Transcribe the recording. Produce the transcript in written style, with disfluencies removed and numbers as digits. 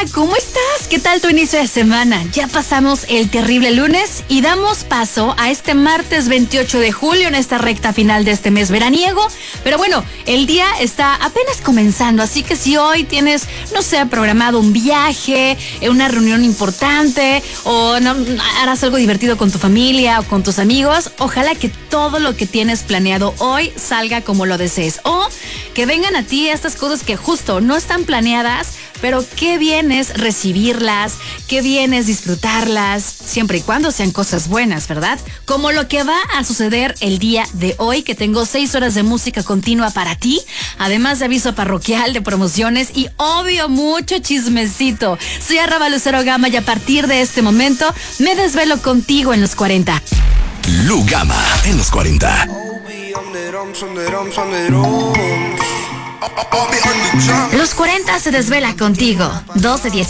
¿cómo estás? ¿Qué tal tu inicio de semana? Ya pasamos el terrible lunes y damos paso a este martes 28 de julio en esta recta final de este mes veraniego. Pero bueno, el día está apenas comenzando, así que si hoy tienes, no sé, programado un viaje, una reunión importante o no, harás algo divertido con tu familia o con tus amigos, ojalá que todo lo que tienes planeado hoy salga como lo desees o que vengan a ti estas cosas que justo no están planeadas, pero qué bien es recibirlas, qué bien es disfrutarlas, siempre y cuando sean cosas buenas, ¿verdad? Como lo que va a suceder el día de hoy, que tengo 6 horas de música continua para ti, además de aviso parroquial, de promociones y obvio mucho chismecito. Soy Arraba Lucero Gama y a partir de este momento me desvelo contigo en los 40. Lu Gama en los 40. Los 40 se desvela contigo. 2 de 10